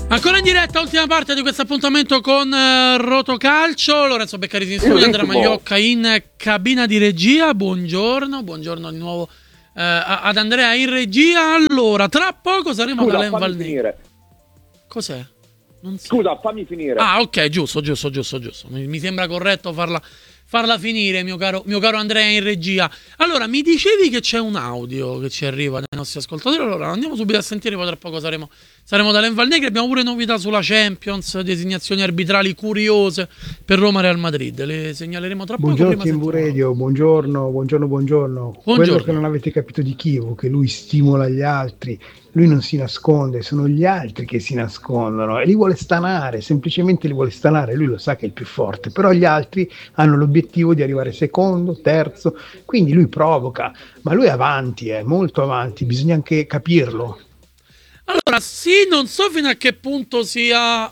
Ancora in diretta, ultima parte di questo appuntamento con Rotocalcio. Lorenzo Beccarisi in studio, Andrea Magliocca in cabina di regia. Buongiorno di nuovo ad Andrea in regia. Allora, tra poco saremo da Len Valnegri. Cos'è? Scusa, fammi finire. Ah, ok, giusto. Mi sembra corretto farla finire, mio caro Andrea in regia. Allora, mi dicevi che c'è un audio che ci arriva dai nostri ascoltatori. Allora, andiamo subito a sentire, poi tra poco saremo da Len Valnegri. Abbiamo pure novità sulla Champions, designazioni arbitrali curiose per Roma Real Madrid. Le segnaleremo tra poco. Buongiorno Team Radio, buongiorno. Quello che non avete capito di Chievo, che lui stimola gli altri, lui non si nasconde, sono gli altri che si nascondono e li vuole stanare, semplicemente li vuole stanare, lui lo sa che è il più forte, però gli altri hanno l'obiettivo di arrivare secondo, terzo, quindi lui provoca, ma lui è avanti, è molto avanti, bisogna anche capirlo. Allora, sì, non so fino a che punto sia...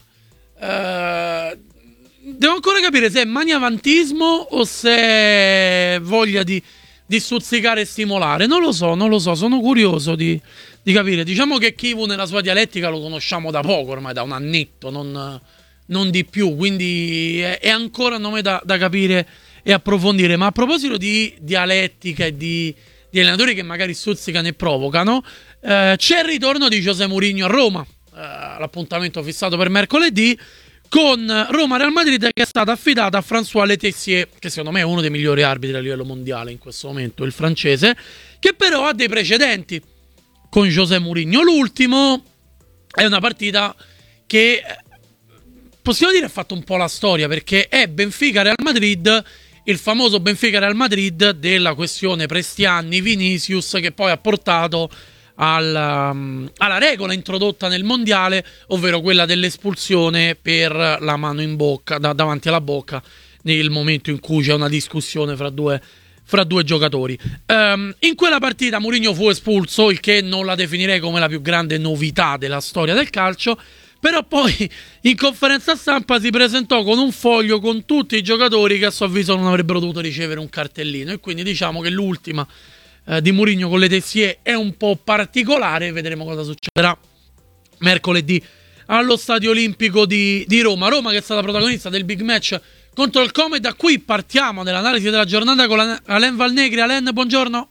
devo ancora capire se è maniavantismo o se è voglia di stuzzicare e stimolare. Non lo so, sono curioso di capire. Diciamo che Chivu nella sua dialettica lo conosciamo da poco, ormai da un annetto, non di più, quindi è ancora nome da capire e approfondire. Ma a proposito di dialettica e di allenatori che magari stuzzicano e provocano, c'è il ritorno di José Mourinho a Roma, l'appuntamento fissato per mercoledì con Roma-Real Madrid, che è stata affidata a François Letessier, che secondo me è uno dei migliori arbitri a livello mondiale in questo momento, il francese, che però ha dei precedenti con José Mourinho. L'ultimo è una partita che possiamo dire ha fatto un po' la storia, perché è Benfica-Real Madrid, il famoso Benfica-Real Madrid della questione Prestiani-Vinicius, che poi ha portato alla regola introdotta nel mondiale, ovvero quella dell'espulsione per la mano in bocca, davanti alla bocca, nel momento in cui c'è una discussione fra due giocatori. In quella partita Mourinho fu espulso, il che non la definirei come la più grande novità della storia del calcio, però poi in conferenza stampa si presentò con un foglio con tutti i giocatori che a suo avviso non avrebbero dovuto ricevere un cartellino, e quindi diciamo che l'ultima di Mourinho con le Letessier è un po' particolare. Vedremo cosa succederà mercoledì allo Stadio Olimpico di Roma che è stata protagonista del big match contro il Como, e da qui partiamo nell'analisi della giornata con Alen Valnegri. Alen, buongiorno.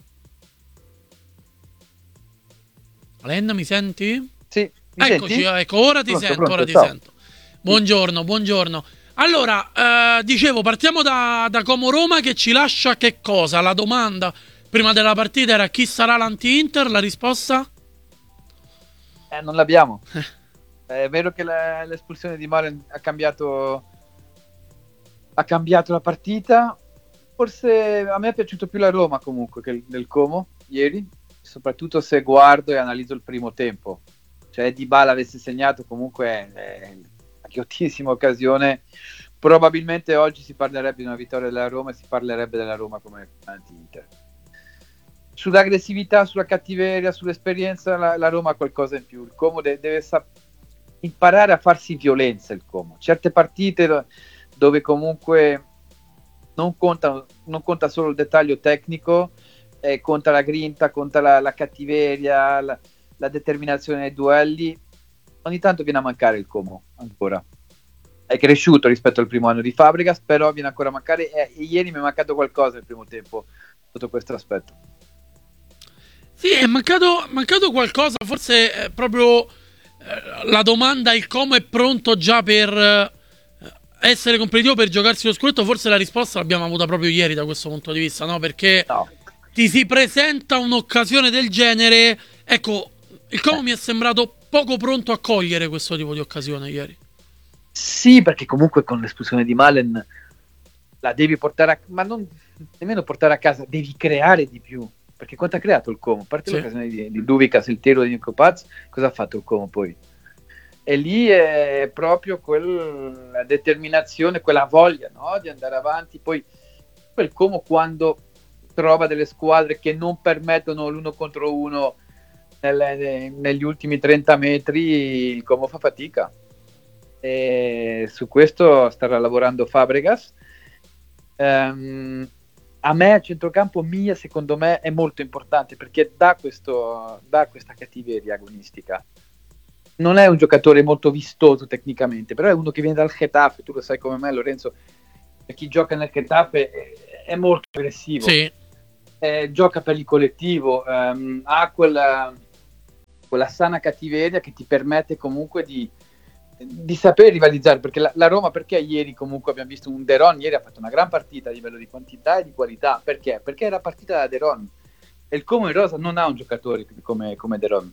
Alen, mi senti? Sì, eccoci, senti? ecco, ora ti Pronto, sento, pronto, ora ti ciao. sento. Buongiorno. Allora, dicevo, partiamo da Como Roma, che ci lascia che cosa? La domanda prima della partita era: chi sarà l'anti-Inter? La risposta? Non l'abbiamo. È vero che l'espulsione di Malen ha cambiato la partita. Forse a me è piaciuto più la Roma comunque che del Como ieri, soprattutto se guardo e analizzo il primo tempo. Cioè, Dybala avesse segnato comunque una ghiottissima occasione, probabilmente oggi si parlerebbe di una vittoria della Roma e si parlerebbe della Roma come anti-Inter. Sull'aggressività, sulla cattiveria, sull'esperienza, la Roma ha qualcosa in più. Il Como deve imparare a farsi violenza. Il Como, certe partite dove comunque non conta solo il dettaglio tecnico, conta la grinta, conta la cattiveria, la determinazione nei duelli. Ogni tanto viene a mancare il Como ancora. È cresciuto rispetto al primo anno di Fabregas, però viene ancora a mancare, e ieri mi è mancato qualcosa nel primo tempo sotto questo aspetto. Sì, è mancato qualcosa, forse proprio la domanda: il Como è pronto già per essere competitivo, per giocarsi lo scudetto? Forse la risposta l'abbiamo avuta proprio ieri da questo punto di vista, no? Perché ti si presenta un'occasione del genere. Ecco, il Como mi è sembrato poco pronto a cogliere questo tipo di occasione ieri. Sì, perché comunque con l'espulsione di Malen la devi portare ma non nemmeno portare a casa, devi creare di più. Perché quanto ha creato il Como? A parte l'occasione di Duvicas, il tiro di Nico Paz, cosa ha fatto il Como poi? E lì è proprio quella determinazione, quella voglia, no? Di andare avanti. Poi quel Como, quando trova delle squadre che non permettono l'uno contro uno negli ultimi 30 metri, il Como fa fatica. E su questo starà lavorando Fabregas. A me a centrocampo Mia, secondo me, è molto importante, perché dà questa cattiveria agonistica. non è un giocatore molto vistoso tecnicamente, però è uno che viene dal Getafe, tu lo sai come me, Lorenzo, chi gioca nel Getafe è molto aggressivo, sì. Gioca per il collettivo, ha quella sana cattiveria che ti permette comunque di saper rivalizzare, perché la Roma, perché ieri comunque abbiamo visto un De Ron, ieri ha fatto una gran partita a livello di quantità e di qualità, perché era partita da De Ron, e il Como in rosa non ha un giocatore come De Ron.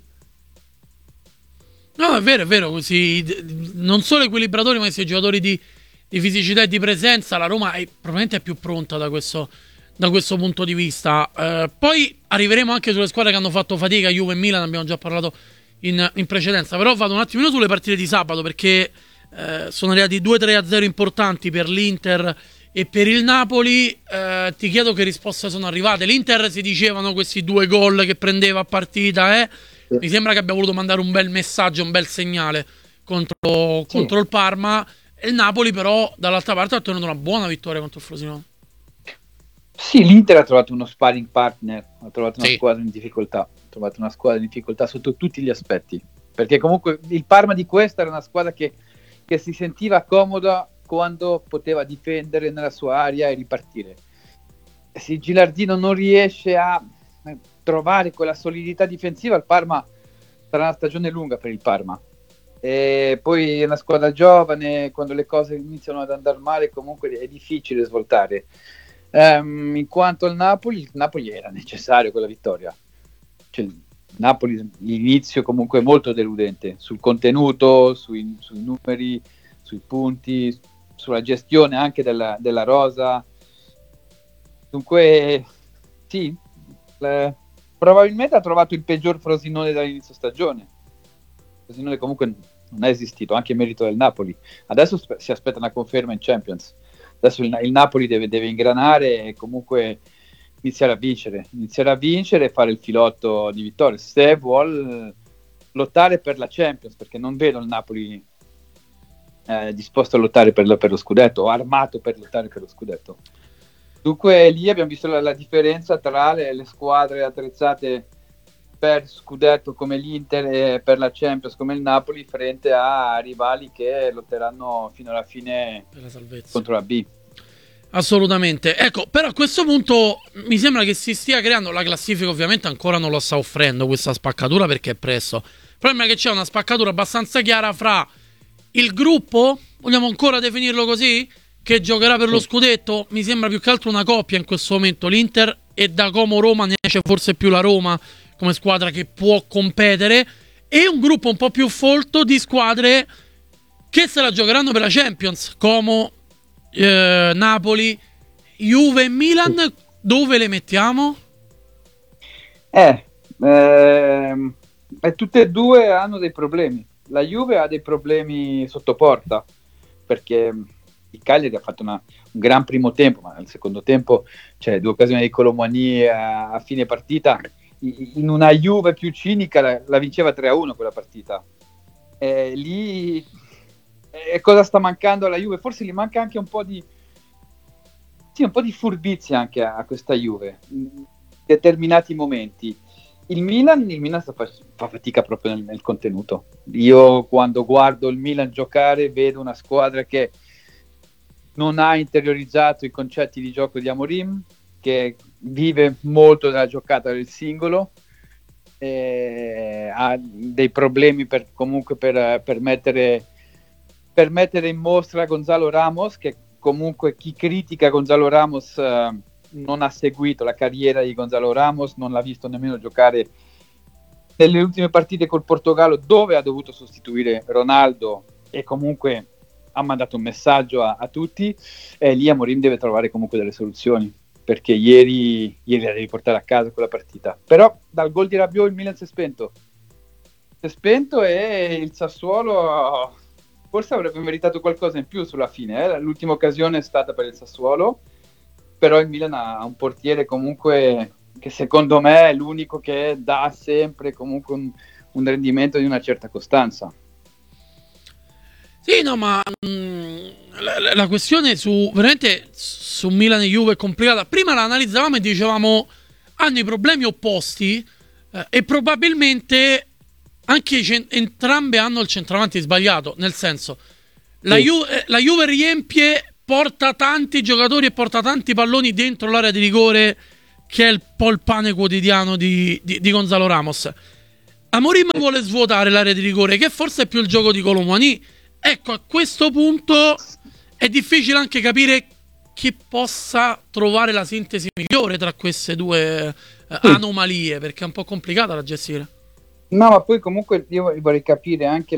No, è vero, così non solo equilibratori, ma questi giocatori di fisicità e di presenza, la Roma probabilmente è più pronta da questo punto di vista. Poi arriveremo anche sulle squadre che hanno fatto fatica, Juve e Milan, abbiamo già parlato in precedenza, però vado un attimino sulle partite di sabato, perché sono arrivati 2-3-0 importanti per l'Inter e per il Napoli. Ti chiedo che risposte sono arrivate. L'Inter si dicevano questi 2 gol che prendeva a partita, mi sembra che abbia voluto mandare un bel messaggio, un bel segnale contro il Parma. E il Napoli però dall'altra parte ha ottenuto una buona vittoria contro il Frosinone. Sì, l'Inter ha trovato uno sparring partner, ha trovato una squadra in difficoltà, sotto tutti gli aspetti, perché comunque il Parma di questa era una squadra che si sentiva comoda quando poteva difendere nella sua area e ripartire. Se Gilardino non riesce a trovare quella solidità difensiva, il Parma sarà una stagione lunga per il Parma. E poi è una squadra giovane, quando le cose iniziano ad andare male comunque è difficile svoltare. In quanto al Napoli, il Napoli era necessario quella vittoria, cioè, il Napoli l'inizio comunque è molto deludente sul contenuto, sui numeri, sui punti, sulla gestione anche della rosa. Dunque sì, probabilmente ha trovato il peggior Frosinone dall'inizio stagione. Frosinone comunque non è esistito, anche in merito del Napoli. Adesso si aspetta una conferma in Champions. Adesso il Napoli deve ingranare e comunque iniziare a vincere e fare il filotto di vittorie, se vuol lottare per la Champions, perché non vedo il Napoli disposto a lottare per lo scudetto, o armato per lottare per lo scudetto. Dunque lì abbiamo visto la differenza tra le squadre attrezzate per scudetto come l'Inter e per la Champions come il Napoli, frente a rivali che lotteranno fino alla fine per la salvezza contro la B. Assolutamente. Ecco, però a questo punto mi sembra che si stia creando la classifica, ovviamente ancora non lo sta offrendo questa spaccatura perché è presto. Il problema è che c'è una spaccatura abbastanza chiara fra il gruppo, vogliamo ancora definirlo così, che giocherà per lo scudetto. Mi sembra più che altro una coppia in questo momento, l'Inter, e da Como Roma ne esce forse più la Roma come squadra che può competere, e un gruppo un po' più folto di squadre che se la giocheranno per la Champions, Como, Napoli, Juve e Milan. Dove le mettiamo? Tutte e due hanno dei problemi. La Juve ha dei problemi sotto porta, perché il Cagliari ha fatto un gran primo tempo, ma nel secondo tempo c'è 2 occasioni di Kolo Muani a fine partita. In una Juve più cinica la vinceva 3-1 quella partita. Lì cosa sta mancando alla Juve? Forse gli manca anche un po' di furbizia anche a questa Juve in determinati momenti. Il Milan fa fatica proprio nel contenuto. Io quando guardo il Milan giocare vedo una squadra che non ha interiorizzato i concetti di gioco di Amorim, che vive molto della giocata del singolo, ha dei problemi per mettere in mostra Gonzalo Ramos, che comunque chi critica Gonzalo Ramos non ha seguito la carriera di Gonzalo Ramos, non l'ha visto nemmeno giocare nelle ultime partite col Portogallo, dove ha dovuto sostituire Ronaldo e comunque ha mandato un messaggio a tutti. Lì Amorim deve trovare comunque delle soluzioni, perché ieri la devi portare a casa quella partita. Però dal gol di Rabiot il Milan si è spento e il Sassuolo forse avrebbe meritato qualcosa in più sulla fine. L'ultima occasione è stata per il Sassuolo, però il Milan ha un portiere comunque che secondo me è l'unico che dà sempre comunque un rendimento di una certa costanza. Sì, no, ma la questione veramente su Milan e Juve è complicata. Prima la analizzavamo e dicevamo hanno i problemi opposti, e probabilmente anche entrambe hanno il centravanti sbagliato, nel senso la Juve riempie, porta tanti giocatori e porta tanti palloni dentro l'area di rigore, che è un po' il pane quotidiano di Gonzalo Ramos. Amorim vuole svuotare l'area di rigore, che forse è più il gioco di Colomani. Ecco, a questo punto è difficile anche capire chi possa trovare la sintesi migliore tra queste due anomalie, perché è un po' complicata da gestire. No, ma poi comunque io vorrei capire anche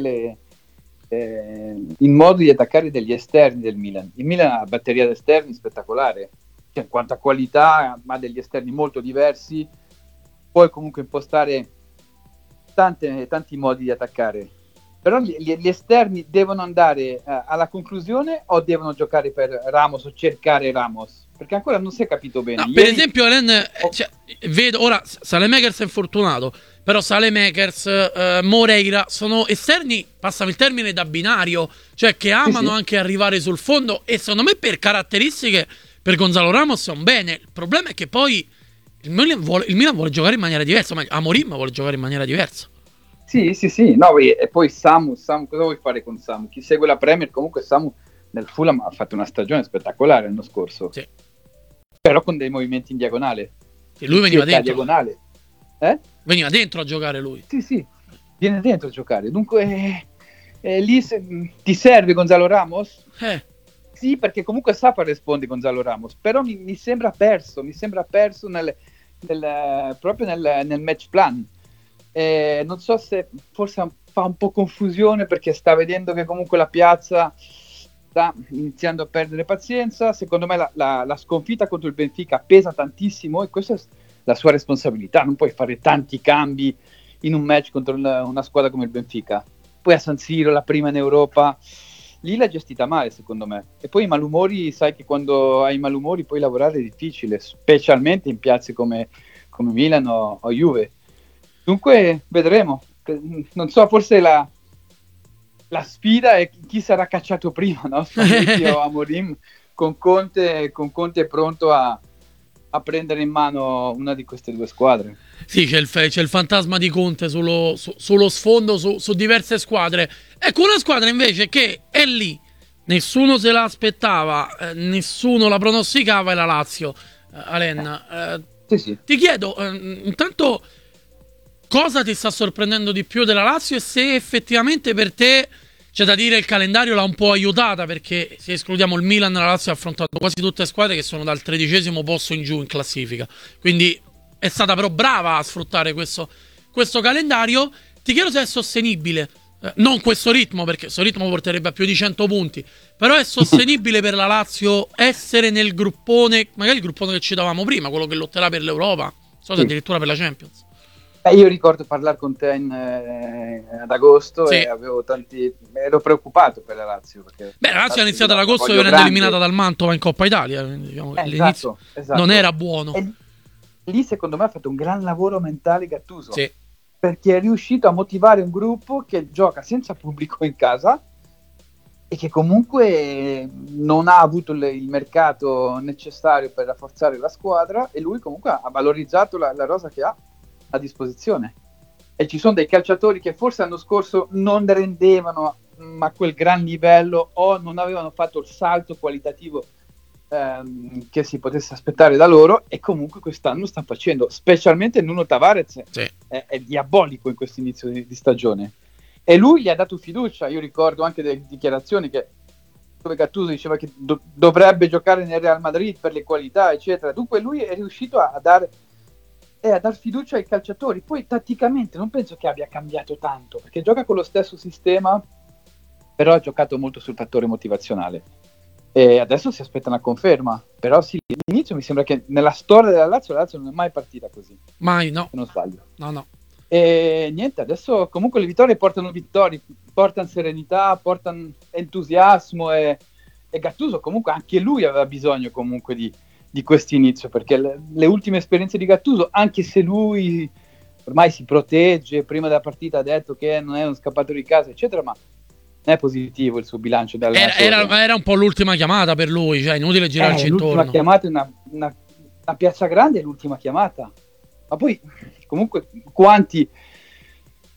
il modo di attaccare degli esterni del Milan. Il Milan ha una batteria di esterni spettacolare, cioè, in quanto a qualità, ma degli esterni molto diversi. Puoi comunque impostare tanti modi di attaccare, però gli esterni devono andare alla conclusione o devono giocare per Ramos o cercare Ramos, perché ancora non si è capito bene. Per esempio vedo ora Saelemaekers è infortunato, però Saelemaekers, Moreira sono esterni, passami il termine, da binario, cioè che amano anche arrivare sul fondo, e secondo me per caratteristiche per Gonzalo Ramos è un bene. Il problema è che poi il Milan vuole giocare in maniera diversa, ma Amorim vuole giocare in maniera diversa. Sì. No, e poi Samu, cosa vuoi fare con Samu? Chi segue la Premier, comunque Samu nel Fulham ha fatto una stagione spettacolare l'anno scorso. Sì. Però con dei movimenti in diagonale. Sì, lui veniva dentro. Diagonale. Veniva dentro a giocare lui. Sì, viene dentro a giocare. Dunque lì ti serve Gonzalo Ramos? Sì, perché comunque sa fare sponde Gonzalo Ramos, però mi sembra perso proprio nel match plan. Non so se forse fa un po' confusione, perché sta vedendo che comunque la piazza sta iniziando a perdere pazienza. Secondo me la sconfitta contro il Benfica pesa tantissimo, e questa è la sua responsabilità. Non puoi fare tanti cambi in un match contro una squadra come il Benfica. Poi a San Siro, la prima in Europa, lì l'ha gestita male secondo me. E poi i malumori, sai che quando hai malumori puoi lavorare è difficile, specialmente in piazze come Milano o Juve. Dunque vedremo. Non so, forse la sfida è chi sarà cacciato prima, no? Spalletti o Amorim. Con Conte è pronto a prendere in mano una di queste due squadre. Sì, c'è il fantasma di Conte sullo sfondo, su diverse squadre. Ecco, una squadra invece che è lì, nessuno se l'aspettava, nessuno la pronosticava, è la Lazio. Alen, sì. Ti chiedo intanto cosa ti sta sorprendendo di più della Lazio, e se effettivamente per te c'è da dire il calendario l'ha un po' aiutata, perché se escludiamo il Milan, la Lazio ha affrontato quasi tutte squadre che sono dal 13° posto in giù in classifica, quindi è stata però brava a sfruttare questo calendario. Ti chiedo se è sostenibile, non questo ritmo, perché questo ritmo porterebbe a più di 100 punti, però è sostenibile per la Lazio essere nel gruppone, magari il gruppone che citavamo prima, quello che lotterà per l'Europa, so se addirittura per la Champions. Io ricordo parlare con te ad agosto, e ero preoccupato per la Lazio, perché la Lazio ha iniziato ad agosto venendo eliminata dal Mantova in Coppa Italia, quindi, diciamo, l'inizio non era buono. E lì secondo me ha fatto un gran lavoro mentale Gattuso, perché è riuscito a motivare un gruppo che gioca senza pubblico in casa e che comunque non ha avuto il mercato necessario per rafforzare la squadra, e lui comunque ha valorizzato la rosa che ha a disposizione. E ci sono dei calciatori che forse l'anno scorso non rendevano a quel gran livello, o non avevano fatto il salto qualitativo che si potesse aspettare da loro, e comunque quest'anno stanno facendo, specialmente Nuno Tavares è diabolico in questo inizio di stagione, e lui gli ha dato fiducia. Io ricordo anche delle dichiarazioni dove Gattuso diceva che dovrebbe giocare nel Real Madrid per le qualità eccetera. Dunque lui è riuscito a dar fiducia ai calciatori. Poi tatticamente non penso che abbia cambiato tanto, perché gioca con lo stesso sistema, però ha giocato molto sul fattore motivazionale, e adesso si aspetta una conferma. Però sì, all'inizio mi sembra che nella storia della Lazio la Lazio non è mai partita così, mai, no, se non sbaglio. No. E niente, adesso comunque le vittorie, portano serenità, portano entusiasmo, e Gattuso comunque anche lui aveva bisogno comunque di questo inizio, perché le ultime esperienze di Gattuso, anche se lui ormai si protegge, prima della partita ha detto che non è uno scappato di casa eccetera, ma non è positivo il suo bilancio era un po' l'ultima chiamata per lui, cioè inutile girarci intorno. L'ultima chiamata è una piazza grande, è l'ultima chiamata, ma poi comunque quanti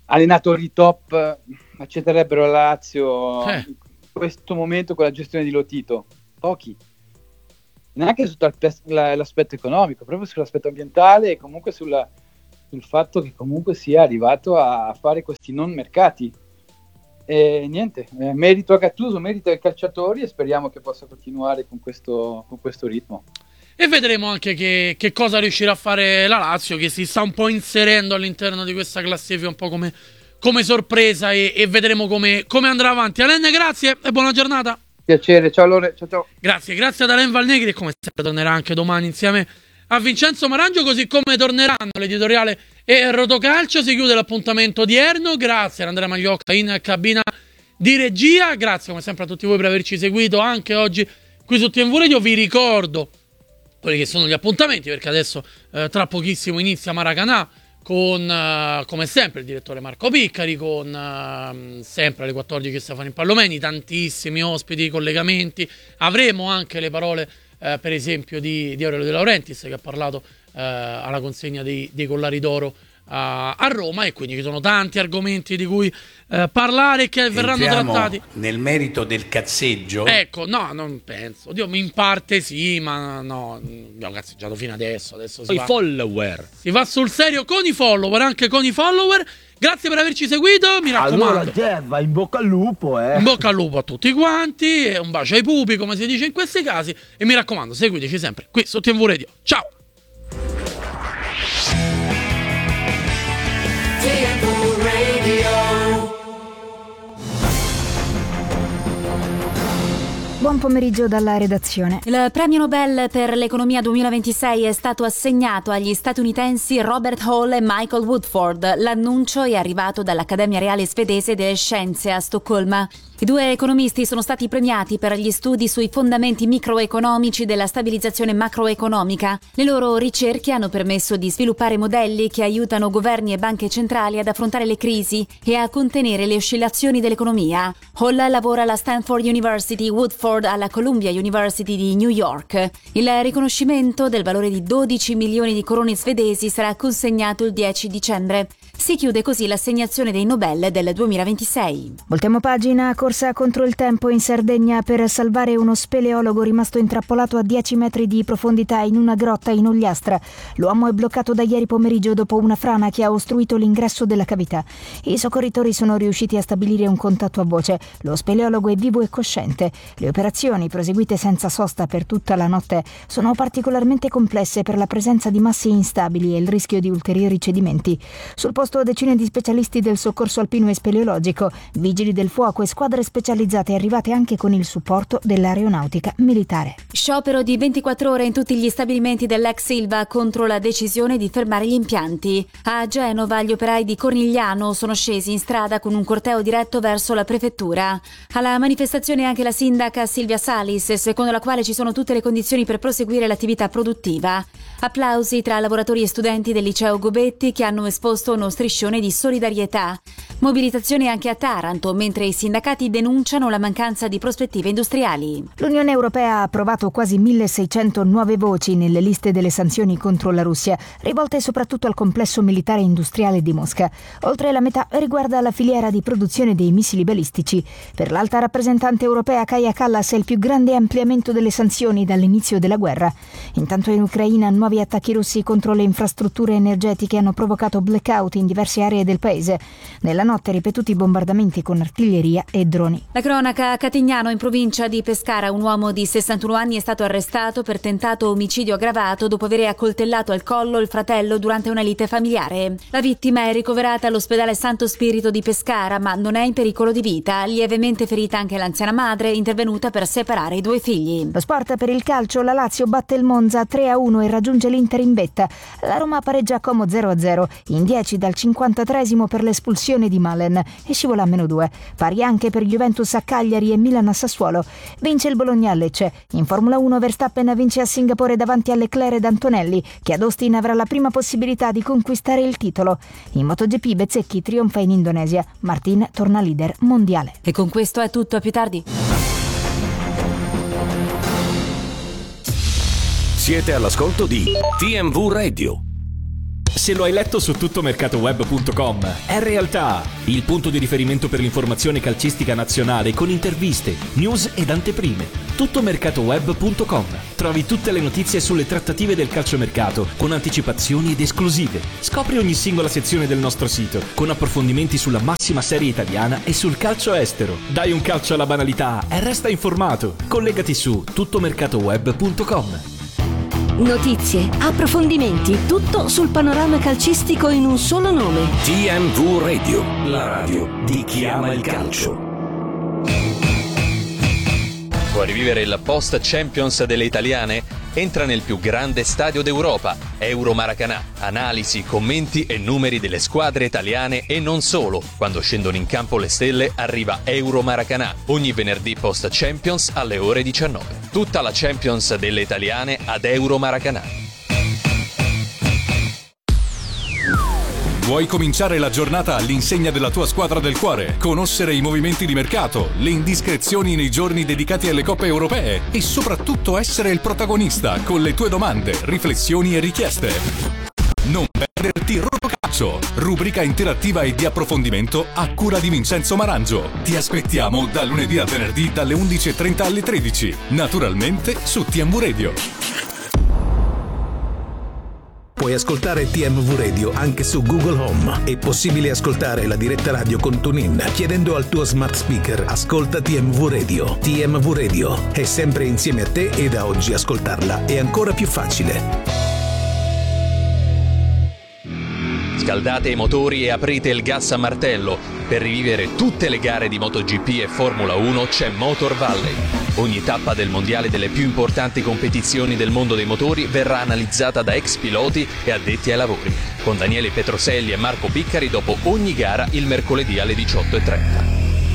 allenatori top accetterebbero la Lazio in questo momento con la gestione di Lotito? Pochi. Neanche sotto l'aspetto economico, proprio sull'aspetto ambientale e comunque sul fatto che comunque sia arrivato a fare questi non mercati. E niente, merito a Gattuso, merito ai calciatori e speriamo che possa continuare con questo ritmo. E vedremo anche che cosa riuscirà a fare la Lazio, che si sta un po' inserendo all'interno di questa classifica un po' come sorpresa, e vedremo come andrà avanti. Alain, grazie e buona giornata. Piacere, ciao Lore, ciao. Grazie ad Alain Valnegri, e come sempre tornerà anche domani insieme a Vincenzo Marangio, così come torneranno l'editoriale e Rotocalcio. Si chiude l'appuntamento odierno. Grazie ad Andrea Magliocca in cabina di regia, grazie come sempre a tutti voi per averci seguito anche oggi qui su TMV Radio. Vi ricordo quelli che sono gli appuntamenti, perché adesso tra pochissimo inizia Maracanã con come sempre il direttore Marco Piccari, con sempre alle 14 Stefano Impallomeni, tantissimi ospiti, collegamenti. Avremo anche le parole per esempio di Aurelio De Laurentiis, che ha parlato alla consegna dei collari d'oro a Roma, e quindi ci sono tanti argomenti di cui parlare che verranno trattati. Nel merito del cazzeggio? Ecco, no, non penso. Oddio, in parte sì, ma no, abbiamo cazzeggiato fino adesso follower. Si va sul serio con i follower, anche con i follower. Grazie per averci seguito, mi raccomando. Allora, Gerva, in bocca al lupo, In bocca al lupo a tutti quanti, e un bacio ai pupi, come si dice in questi casi, e mi raccomando, seguiteci sempre qui su TMV Radio. Ciao! TMV Radio. Buon pomeriggio dalla redazione. Il premio Nobel per l'economia 2026 è stato assegnato agli statunitensi Robert Hall e Michael Woodford. L'annuncio è arrivato dall'Accademia Reale Svedese delle Scienze a Stoccolma. I due economisti sono stati premiati per gli studi sui fondamenti microeconomici della stabilizzazione macroeconomica. Le loro ricerche hanno permesso di sviluppare modelli che aiutano governi e banche centrali ad affrontare le crisi e a contenere le oscillazioni dell'economia. Hall lavora alla Stanford University, Woodford alla Columbia University di New York. Il riconoscimento del valore di 12 milioni di corone svedesi sarà consegnato il 10 dicembre. Si chiude così l'assegnazione dei Nobel del 2026. Voltiamo pagina. Corsa contro il tempo in Sardegna per salvare uno speleologo rimasto intrappolato a 10 metri di profondità in una grotta in Ogliastra. L'uomo è bloccato da ieri pomeriggio dopo una frana che ha ostruito l'ingresso della cavità. I soccorritori sono riusciti a stabilire un contatto a voce. Lo speleologo è vivo e cosciente. Le operazioni, proseguite senza sosta per tutta la notte, sono particolarmente complesse per la presenza di masse instabili e il rischio di ulteriori cedimenti. Sul posto decine di specialisti del soccorso alpino e speleologico, vigili del fuoco e squadre specializzate arrivate anche con il supporto dell'aeronautica militare. Sciopero di 24 ore in tutti gli stabilimenti dell'ex Ilva contro la decisione di fermare gli impianti. A Genova gli operai di Cornigliano sono scesi in strada con un corteo diretto verso la prefettura. Alla manifestazione anche la sindaca Silvia Salis, secondo la quale ci sono tutte le condizioni per proseguire l'attività produttiva. Applausi tra lavoratori e studenti del liceo Gobetti che hanno esposto uno striscione di solidarietà. Mobilitazione anche a Taranto, mentre i sindacati denunciano la mancanza di prospettive industriali. L'Unione Europea ha approvato quasi 1.600 nuove voci nelle liste delle sanzioni contro la Russia, rivolte soprattutto al complesso militare industriale di Mosca. Oltre la metà riguarda la filiera di produzione dei missili balistici. Per l'alta rappresentante europea Kaja Kallas è il più grande ampliamento delle sanzioni dall'inizio della guerra. Intanto in Ucraina nuovi attacchi russi contro le infrastrutture energetiche hanno provocato blackout in diverse aree del paese. Nella notte ripetuti bombardamenti con artiglieria e droni. La cronaca a Catignano, in provincia di Pescara, un uomo di 61 anni è stato arrestato per tentato omicidio aggravato dopo aver accoltellato al collo il fratello durante una lite familiare. La vittima è ricoverata all'ospedale Santo Spirito di Pescara, ma non è in pericolo di vita. Lievemente ferita anche l'anziana madre, intervenuta per separare i due figli. Lo sport per il calcio, la Lazio batte il Monza 3-1 e raggiunge l'Inter in vetta. La Roma pareggia a Como 0-0, in 10 dal 53esimo per l'espulsione di Malen e scivola a -2. Pari anche per Juventus a Cagliari e Milan a Sassuolo. Vince il Bologna a Lecce. In Formula 1 Verstappen vince a Singapore davanti a Leclerc ed Antonelli, che ad Austin avrà la prima possibilità di conquistare il titolo. In MotoGP Bezzecchi trionfa in Indonesia. Martin torna leader mondiale. E con questo è tutto, a più tardi. Siete all'ascolto di TMV Radio. Se lo hai letto su tuttomercatoweb.com, è realtà! Il punto di riferimento per l'informazione calcistica nazionale con interviste, news ed anteprime. Tuttomercatoweb.com. Trovi tutte le notizie sulle trattative del calciomercato con anticipazioni ed esclusive. Scopri ogni singola sezione del nostro sito con approfondimenti sulla massima serie italiana e sul calcio estero. Dai un calcio alla banalità e resta informato. Collegati su tuttomercatoweb.com. Notizie, approfondimenti, tutto sul panorama calcistico in un solo nome. TMV Radio, la radio di chi ama il calcio. Vuoi rivivere il post Champions delle italiane? Entra nel più grande stadio d'Europa, Euromaracanà. Analisi, commenti e numeri delle squadre italiane e non solo. Quando scendono in campo le stelle arriva Euromaracanà, ogni venerdì post Champions alle ore 19. Tutta la Champions delle italiane ad Euromaracanà. Vuoi cominciare la giornata all'insegna della tua squadra del cuore? Conoscere i movimenti di mercato, le indiscrezioni nei giorni dedicati alle coppe europee e soprattutto essere il protagonista con le tue domande, riflessioni e richieste? Non perderti Rotocalcio, rubrica interattiva e di approfondimento a cura di Vincenzo Marangio. Ti aspettiamo da lunedì a venerdì dalle 11:30 alle 13, naturalmente su TMV Radio. Puoi ascoltare TMV Radio anche su Google Home. È possibile ascoltare la diretta radio con TuneIn chiedendo al tuo smart speaker "Ascolta TMV Radio". TMV Radio è sempre insieme a te e da oggi ascoltarla è ancora più facile. Scaldate i motori e aprite il gas a martello. Per rivivere tutte le gare di MotoGP e Formula 1 c'è Motor Valley. Ogni tappa del mondiale delle più importanti competizioni del mondo dei motori verrà analizzata da ex piloti e addetti ai lavori, con Daniele Petroselli e Marco Piccari dopo ogni gara il mercoledì alle 18:30.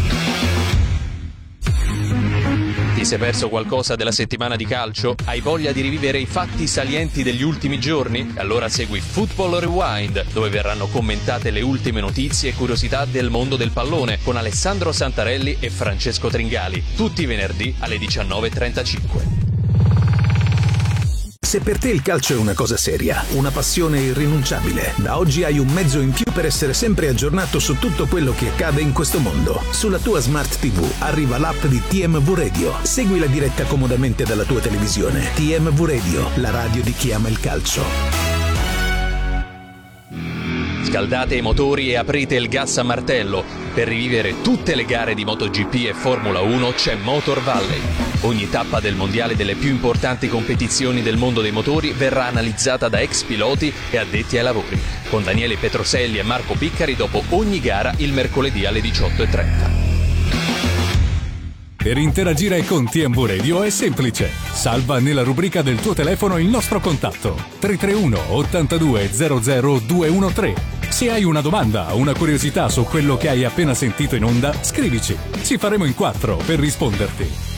Ti sei perso qualcosa della settimana di calcio? Hai voglia di rivivere i fatti salienti degli ultimi giorni? Allora segui Football Rewind, dove verranno commentate le ultime notizie e curiosità del mondo del pallone con Alessandro Santarelli e Francesco Tringali, tutti i venerdì alle 19:35. Se per te il calcio è una cosa seria, una passione irrinunciabile, da oggi hai un mezzo in più per essere sempre aggiornato su tutto quello che accade in questo mondo. Sulla tua Smart TV arriva l'app di TMV Radio. Segui la diretta comodamente dalla tua televisione. TMV Radio, la radio di chi ama il calcio. Scaldate i motori e aprite il gas a martello. Per rivivere tutte le gare di MotoGP e Formula 1 c'è Motor Valley. Ogni tappa del mondiale delle più importanti competizioni del mondo dei motori verrà analizzata da ex piloti e addetti ai lavori, con Daniele Petroselli e Marco Piccari dopo ogni gara il mercoledì alle 18:30. Per interagire con TMV Radio è semplice. Salva nella rubrica del tuo telefono il nostro contatto 331 82 00 213. Se hai una domanda o una curiosità su quello che hai appena sentito in onda, scrivici. Ci faremo in 4 per risponderti.